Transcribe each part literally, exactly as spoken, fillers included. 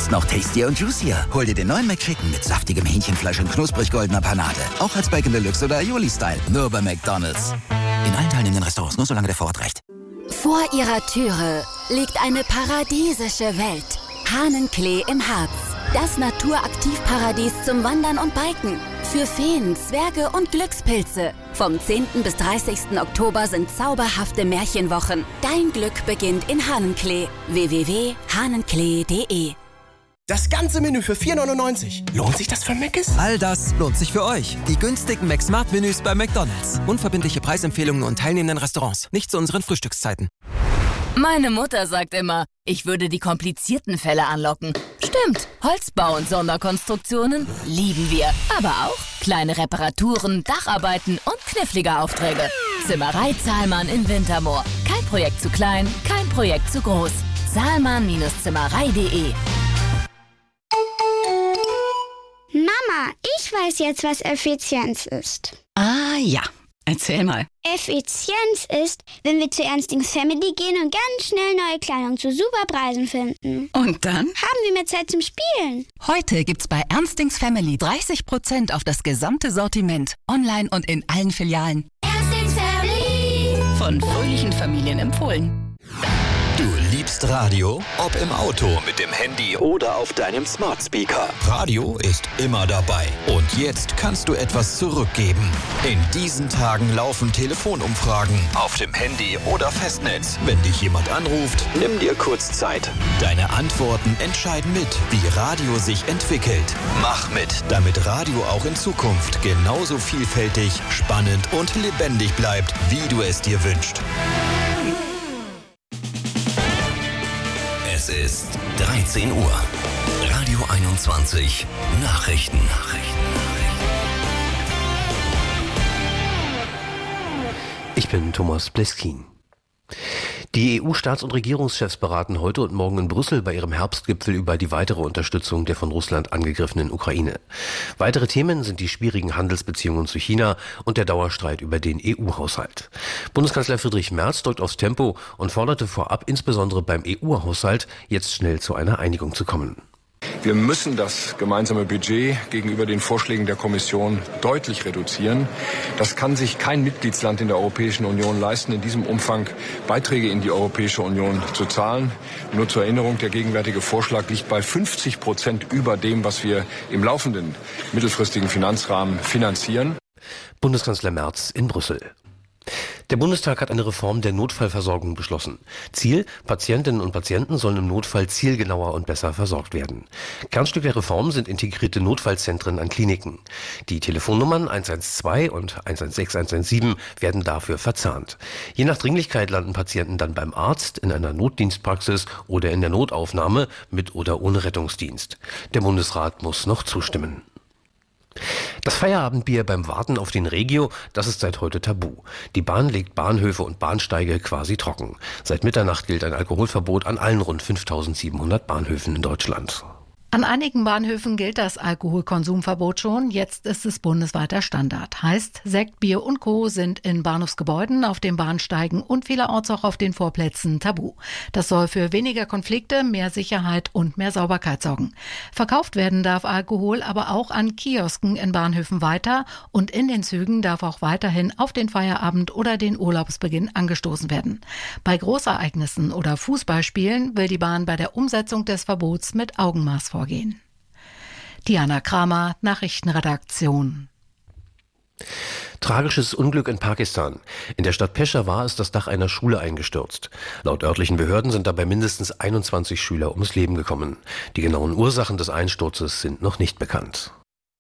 Jetzt noch tastier und juicier. Hol dir den neuen McChicken mit saftigem Hähnchenfleisch und knusprig goldener Panade. Auch als Bacon Deluxe oder Aioli-Style. Nur bei McDonald's. In allen teilnehmenden Restaurants, nur solange der Vorrat reicht. Vor ihrer Türe liegt eine paradiesische Welt. Hahnenklee im Harz. Das Naturaktivparadies zum Wandern und Biken. Für Feen, Zwerge und Glückspilze. Vom zehnten bis dreißigsten Oktober sind zauberhafte Märchenwochen. Dein Glück beginnt in Hahnenklee. w w w punkt hahnenklee punkt de Das ganze Menü für vier neunundneunzig. Lohnt sich das für Mc's? All das lohnt sich für euch. Die günstigen McSmart-Menüs bei McDonald's. Unverbindliche Preisempfehlungen und teilnehmenden Restaurants. Nicht zu unseren Frühstückszeiten. Meine Mutter sagt immer, ich würde die komplizierten Fälle anlocken. Stimmt, Holzbau und Sonderkonstruktionen lieben wir. Aber auch kleine Reparaturen, Dacharbeiten und knifflige Aufträge. Zimmerei Zahlmann in Wintermoor. Kein Projekt zu klein, kein Projekt zu groß. zahlmann Zimmerei punkt de Mama, ich weiß jetzt, was Effizienz ist. Ah ja, erzähl mal. Effizienz ist, wenn wir zu Ernstings Family gehen und ganz schnell neue Kleidung zu super Preisen finden. Und dann? Haben wir mehr Zeit zum Spielen. Heute gibt's bei Ernstings Family dreißig Prozent auf das gesamte Sortiment. Online und in allen Filialen. Ernstings Family. Von fröhlichen Familien empfohlen. Du liebst Radio? Ob im Auto, mit dem Handy oder auf deinem Smart Speaker. Radio ist immer dabei. Und jetzt kannst du etwas zurückgeben. In diesen Tagen laufen Telefonumfragen auf dem Handy oder Festnetz. Wenn dich jemand anruft, nimm dir kurz Zeit. Deine Antworten entscheiden mit, wie Radio sich entwickelt. Mach mit, damit Radio auch in Zukunft genauso vielfältig, spannend und lebendig bleibt, wie du es dir wünschst. Es ist dreizehn Uhr. Radio einundzwanzig. Nachrichten. Nachrichten. Ich bin Thomas Bleskin. Die E U-Staats- und Regierungschefs beraten heute und morgen in Brüssel bei ihrem Herbstgipfel über die weitere Unterstützung der von Russland angegriffenen Ukraine. Weitere Themen sind die schwierigen Handelsbeziehungen zu China und der Dauerstreit über den E U-Haushalt. Bundeskanzler Friedrich Merz drückt aufs Tempo und forderte vorab, insbesondere beim E U-Haushalt, jetzt schnell zu einer Einigung zu kommen. Wir müssen das gemeinsame Budget gegenüber den Vorschlägen der Kommission deutlich reduzieren. Das kann sich kein Mitgliedsland in der Europäischen Union leisten, in diesem Umfang Beiträge in die Europäische Union zu zahlen. Nur zur Erinnerung, der gegenwärtige Vorschlag liegt bei fünfzig Prozent über dem, was wir im laufenden mittelfristigen Finanzrahmen finanzieren. Bundeskanzler Merz in Brüssel. Der Bundestag hat eine Reform der Notfallversorgung beschlossen. Ziel: Patientinnen und Patienten sollen im Notfall zielgenauer und besser versorgt werden. Kernstück der Reform sind integrierte Notfallzentren an Kliniken. Die Telefonnummern eins eins zwei und eins eins sechs eins eins sieben werden dafür verzahnt. Je nach Dringlichkeit landen Patienten dann beim Arzt, in einer Notdienstpraxis oder in der Notaufnahme mit oder ohne Rettungsdienst. Der Bundesrat muss noch zustimmen. Das Feierabendbier beim Warten auf den Regio, das ist seit heute tabu. Die Bahn legt Bahnhöfe und Bahnsteige quasi trocken. Seit Mitternacht gilt ein Alkoholverbot an allen rund fünftausendsiebenhundert Bahnhöfen in Deutschland. An einigen Bahnhöfen gilt das Alkoholkonsumverbot schon. Jetzt ist es bundesweiter Standard. Heißt, Sekt, Bier und Co. sind in Bahnhofsgebäuden, auf den Bahnsteigen und vielerorts auch auf den Vorplätzen tabu. Das soll für weniger Konflikte, mehr Sicherheit und mehr Sauberkeit sorgen. Verkauft werden darf Alkohol aber auch an Kiosken in Bahnhöfen weiter und in den Zügen darf auch weiterhin auf den Feierabend oder den Urlaubsbeginn angestoßen werden. Bei Großereignissen oder Fußballspielen will die Bahn bei der Umsetzung des Verbots mit Augenmaß vorgehen. Gehen. Diana Kramer, Nachrichtenredaktion. Tragisches Unglück in Pakistan. In der Stadt Peshawar ist das Dach einer Schule eingestürzt. Laut örtlichen Behörden sind dabei mindestens einundzwanzig Schüler ums Leben gekommen. Die genauen Ursachen des Einsturzes sind noch nicht bekannt.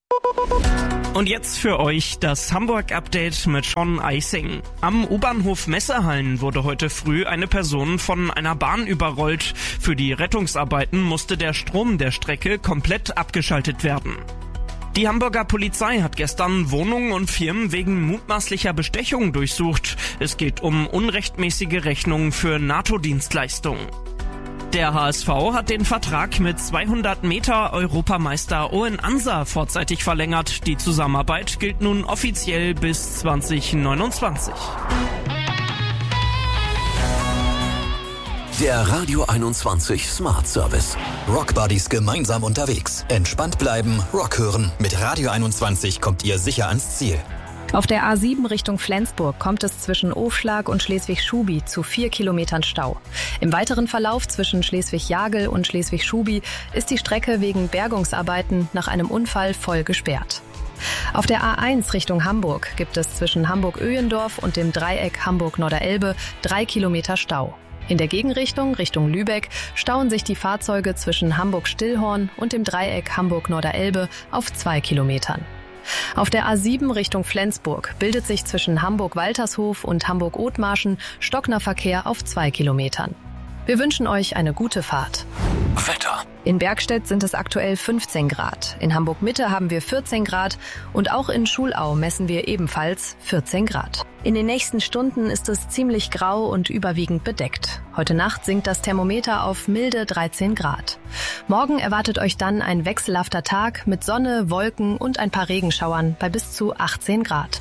Und jetzt für euch das Hamburg-Update mit Sean Eising. Am U-Bahnhof Messerhallen wurde heute früh eine Person von einer Bahn überrollt. Für die Rettungsarbeiten musste der Strom der Strecke komplett abgeschaltet werden. Die Hamburger Polizei hat gestern Wohnungen und Firmen wegen mutmaßlicher Bestechung durchsucht. Es geht um unrechtmäßige Rechnungen für NATO-Dienstleistungen. Der H S V hat den Vertrag mit zweihundert Meter Europameister Owen Ansa vorzeitig verlängert. Die Zusammenarbeit gilt nun offiziell bis zwanzig neunundzwanzig. Der Radio einundzwanzig Smart Service. Rock Buddies gemeinsam unterwegs. Entspannt bleiben, Rock hören. Mit Radio einundzwanzig kommt ihr sicher ans Ziel. Auf der A sieben Richtung Flensburg kommt es zwischen Ofschlag und Schleswig-Schubi zu vier Kilometern Stau. Im weiteren Verlauf zwischen Schleswig-Jagel und Schleswig-Schubi ist die Strecke wegen Bergungsarbeiten nach einem Unfall voll gesperrt. Auf der A eins Richtung Hamburg gibt es zwischen Hamburg-Öhendorf und dem Dreieck Hamburg-Norderelbe drei Kilometer Stau. In der Gegenrichtung, Richtung Lübeck, stauen sich die Fahrzeuge zwischen Hamburg-Stillhorn und dem Dreieck Hamburg-Norderelbe auf zwei Kilometern. Auf der A sieben Richtung Flensburg bildet sich zwischen Hamburg-Waltershof und Hamburg-Othmarschen Stocknerverkehr auf zwei Kilometern. Wir wünschen euch eine gute Fahrt. Wetter. In Bergstedt sind es aktuell fünfzehn Grad. In Hamburg-Mitte haben wir vierzehn Grad und auch in Schulau messen wir ebenfalls vierzehn Grad. In den nächsten Stunden ist es ziemlich grau und überwiegend bedeckt. Heute Nacht sinkt das Thermometer auf milde dreizehn Grad. Morgen erwartet euch dann ein wechselhafter Tag mit Sonne, Wolken und ein paar Regenschauern bei bis zu achtzehn Grad.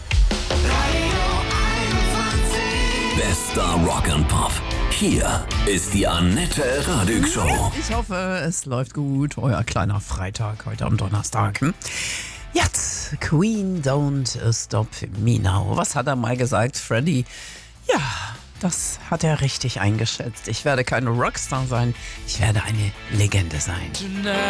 Bester Rock and Pop. Hier ist die Annette Radig Show. Ich hoffe, es läuft gut. Euer kleiner Freitag heute am Donnerstag. Hm? Jetzt, Queen Don't Stop Me Now. Was hat er mal gesagt, Freddy? Ja, das hat er richtig eingeschätzt. Ich werde keine Rockstar sein, ich werde eine Legende sein.